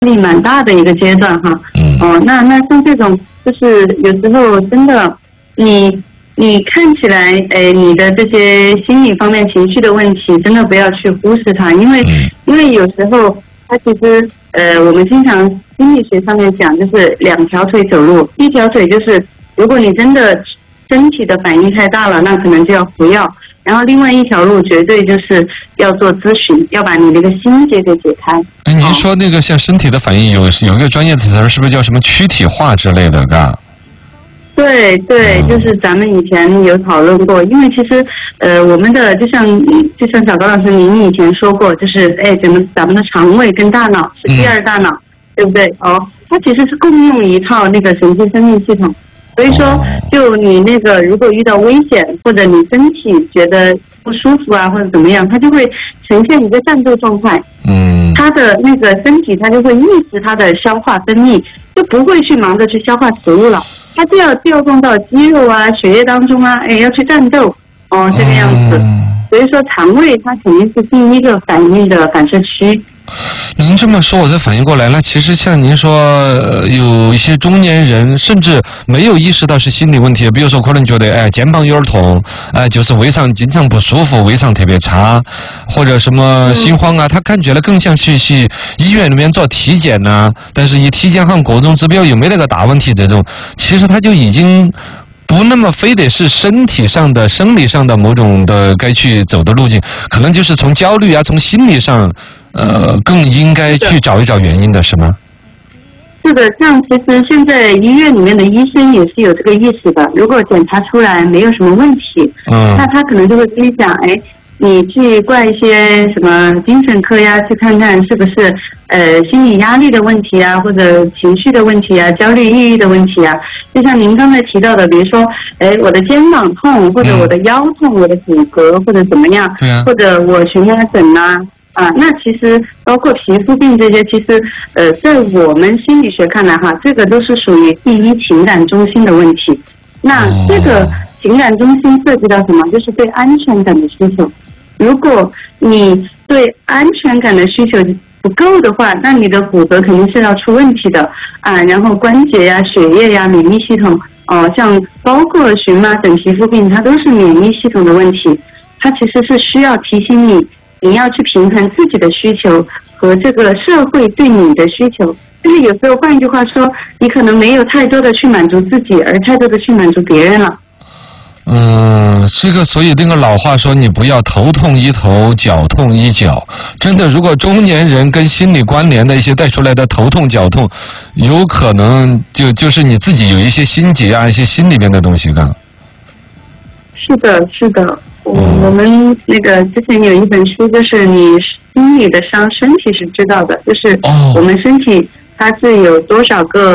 力蛮大的一个阶段哈。那像这种就是有时候真的你看起来你的这些心理方面情绪的问题，真的不要去忽视它，因为有时候它其实我们经常心理学上面讲，就是两条腿走路，一条腿就是如果你真的身体的反应太大了，那可能就要服药，然后另外一条路绝对就是要做咨询，要把你这个心结给解开。 您说那个像身体的反应有一个专业词儿，是不是叫什么躯体化之类的？ 对，就是咱们以前有讨论过，因为其实我们的就像小高老师您以前说过，就是咱们的肠胃跟大脑是第二大脑，对不对？它其实是共用一套那个神经生命系统，所以说就你那个如果遇到危险或者你身体觉得不舒服啊或者怎么样，它就会呈现一个战斗状态。它的那个身体它就会抑制它的消化分泌，就不会去忙着去消化食物了，它就要调动到肌肉啊血液当中啊，要去战斗这个样子。所以说肠胃它肯定是第一个反应的反射区。 您这么说我才反应过来了，其实像您说有一些中年人甚至没有意识到是心理问题，比如说可能觉得肩膀有点痛，就是胃上经常不舒服，胃上特别差，或者什么心慌啊，他感觉了更像去医院里面做体检啊，但是一体检好像各种指标又没那个大问题，这种其实他就已经不那么非得是身体上的生理上的某种的该去走的路径，可能就是从焦虑啊从心理上更应该去找一找原因的，是吗？ 是的，像其实现在医院里面的医生也是有这个意识的，如果检查出来没有什么问题，那他可能就会跟你讲，你去挂一些什么精神科呀，去看看是不是心理压力的问题啊，或者情绪的问题啊，焦虑抑郁的问题啊。就像您刚才提到的，比如说我的肩膀痛，或者我的腰痛，我的骨骼或者怎么样，或者我荨麻疹那其实包括皮肤病这些，其实在我们心理学看来哈，这个都是属于第一情感中心的问题。那这个情感中心涉及到什么？就是对安全感的需求。如果你对安全感的需求不够的话，那你的骨骼肯定是要出问题的然后关节呀、血液呀、免疫系统像包括荨麻疹、皮肤病，它都是免疫系统的问题。它其实是需要提醒你要去平衡自己的需求和这个社会对你的需求。就是有时候换一句话说，你可能没有太多的去满足自己，而太多的去满足别人了。 这个所以那个老话说，你不要头痛医头，脚痛医脚。真的，如果中年人跟心理关联的一些带出来的头痛脚痛，有可能就是你自己有一些心结啊，一些心里面的东西是的。我们那个之前有一本书，就是你心里的伤，身体是知道的，就是我们身体它是有多少个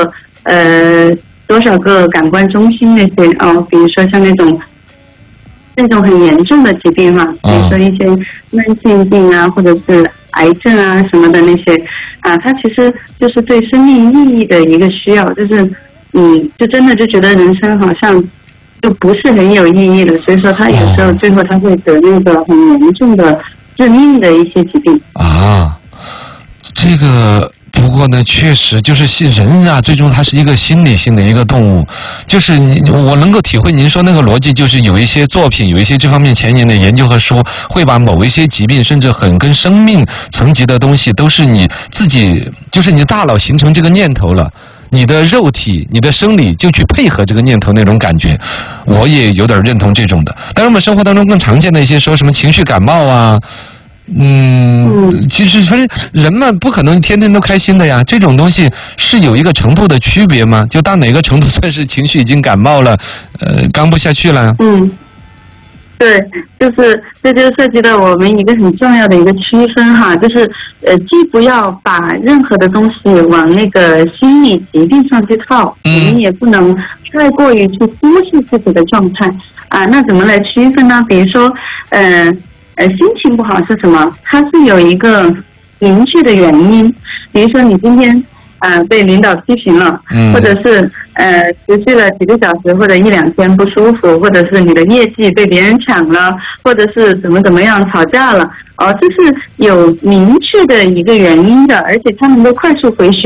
感官中心那些比如说像那种很严重的疾病比如说一些慢性病啊，或者是癌症啊什么的那些它其实就是对生命意义的一个需要，就是就真的就觉得人生好像就不是很有意义了，所以说他有时候最后他会得那个很严重的致命的一些疾病这个不过呢，确实就是人啊，最终它是一个心理性的一个动物。就是我能够体会您说那个逻辑，就是有一些作品，有一些这方面前沿的研究和书，会把某一些疾病，甚至很跟生命层级的东西，都是你自己，就是你大脑形成这个念头了。你的肉体、你的生理就去配合这个念头那种感觉，我也有点认同这种的。当然，我们生活当中更常见的一些说什么情绪感冒啊，其实反正人们不可能天天都开心的呀。这种东西是有一个程度的区别吗？就到哪个程度算是情绪已经感冒了，刚不下去了？ 对，就是这就涉及到我们一个很重要的一个区分哈，就是既不要把任何的东西往那个心理疾病上去套，我们也不能太过于去忽视自己的状态那怎么来区分呢？比如说心情不好是什么？它是有一个明确的原因，比如说你今天被领导批评了，或者是持续了几个小时或者一两天不舒服，或者是你的业绩被别人抢了，或者是怎么样吵架了，这是有明确的一个原因的，而且它能够快速回血。